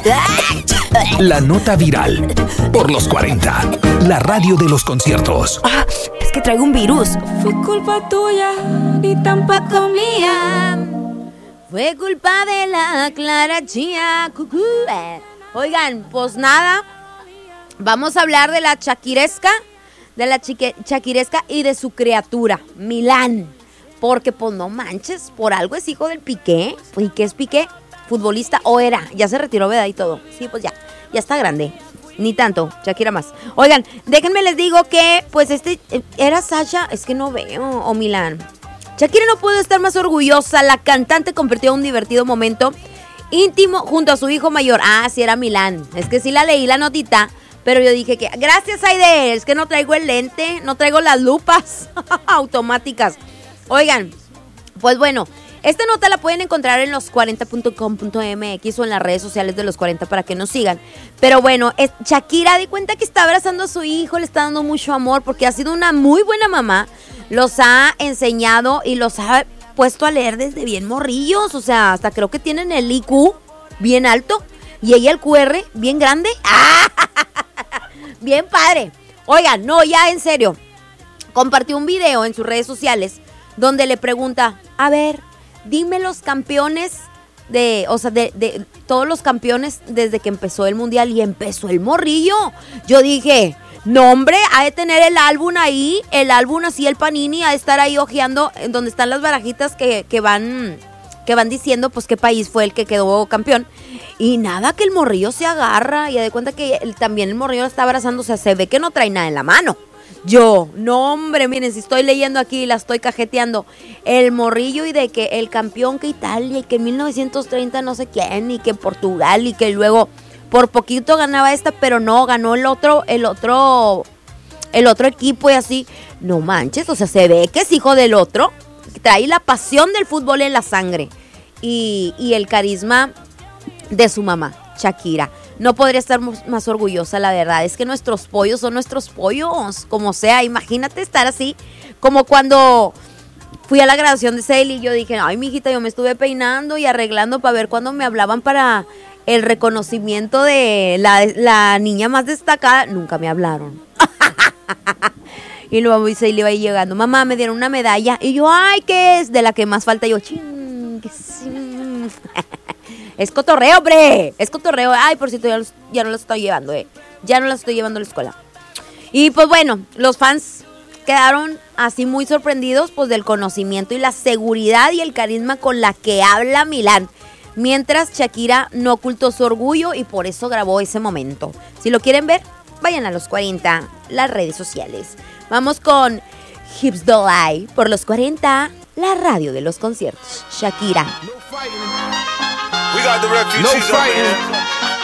La nota viral por los 40. La radio de los conciertos. Es que traigo un virus. Fue culpa tuya, ni tampoco mía. Fue culpa de la Clara Chía. Oigan, pues nada. Vamos a hablar de la Shakiresca. De la Shakiresca y de su criatura, Milán. Porque, pues, no manches, por algo es hijo del Piqué. ¿Y qué es Piqué? Futbolista, o era, ya se retiró, ¿verdad? Y todo. Sí, pues ya está grande. Ni tanto, Shakira más. Oigan, déjenme les digo que, pues, era Sasha, es que no veo, o Milán. Shakira no pudo estar más orgullosa. La cantante convirtió un divertido momento íntimo junto a su hijo mayor. Sí, era Milán. Es que sí la leí la notita. Pero yo dije que, gracias Aide, es que no traigo el lente, no traigo las lupas automáticas. Oigan, pues bueno, esta nota la pueden encontrar en los40.com.mx o en las redes sociales de los 40 para que nos sigan. Pero bueno, Shakira di cuenta que está abrazando a su hijo, le está dando mucho amor porque ha sido una muy buena mamá. Los ha enseñado y los ha puesto a leer desde bien morrillos. O sea, hasta creo que tienen el IQ bien alto y ella el QR bien grande. Bien padre. Oigan, no, ya en serio. Compartió un video en sus redes sociales donde le pregunta, a ver, dime los campeones de todos los campeones desde que empezó el mundial, y empezó el morrillo. Yo dije, no hombre, ha de tener el álbum ahí, así el Panini, ha de estar ahí hojeando donde están las barajitas que van diciendo pues qué país fue el que quedó campeón. Y nada, que el morrillo se agarra y da de cuenta que también el morrillo está abrazando, o sea, se ve que no trae nada en la mano. Yo, no hombre, miren, si estoy leyendo aquí, la estoy cajeteando. El morrillo y de que el campeón que Italia y que en 1930 no sé quién y que Portugal y que luego por poquito ganaba esta, pero no, ganó el otro equipo y así. No manches, o sea, se ve que es hijo del otro, trae la pasión del fútbol en la sangre y el carisma de su mamá, Shakira. No podría estar más orgullosa, la verdad. Es que nuestros pollos son nuestros pollos, como sea. Imagínate estar así, como cuando fui a la graduación de Celia y yo dije, ay, mijita, yo me estuve peinando y arreglando para ver cuando me hablaban para el reconocimiento de la niña más destacada. Nunca me hablaron. Y luego Celia iba ahí llegando, mamá, me dieron una medalla. Y yo, ay, ¿qué es? De la que más falta. Y yo, ching, es cotorreo, hombre, es cotorreo. Ay, por cierto, ya no lo estoy llevando, ya no la estoy llevando a la escuela. Y pues bueno, los fans quedaron así muy sorprendidos pues del conocimiento y la seguridad y el carisma con la que habla Milán. Mientras Shakira no ocultó su orgullo y por eso grabó ese momento. Si lo quieren ver, vayan a los 40, las redes sociales. Vamos con Hips Don't Lie por los 40, la radio de los conciertos. Shakira. We got the refugees over here.